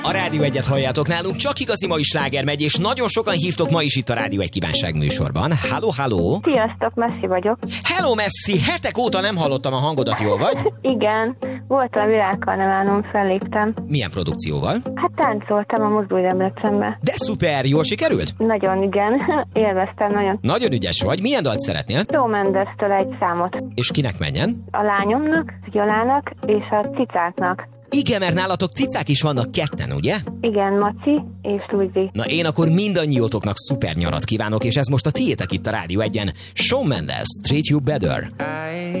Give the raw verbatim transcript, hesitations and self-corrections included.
A Rádió egyet halljátok nálunk, csak igazi mai sláger megy, és nagyon sokan hívtok ma is itt a Rádió egy kívánság műsorban. Halló, halló! Sziasztok, Messi vagyok. Hello, Messi! Hetek óta nem hallottam a hangodat, jól vagy? Igen, voltam a világkarneválon, felléptem. Milyen produkcióval? Hát táncoltam a Mozdulj Debrecenbe. De szuper, jól sikerült? Nagyon igen, élveztem nagyon. Nagyon ügyes vagy, milyen dalt szeretnél? Shawn Mendes-től egy számot. És kinek menjen? A lányomnak, Gyolának és a cicáknak. Igen, mert nálatok cicák is vannak ketten, ugye? Igen, Maci és Luizi. Na én akkor mindannyiótoknak szuper nyarat kívánok, és ez most a tiétek itt a Rádió egyen. Shawn Mendes, Treat You Better.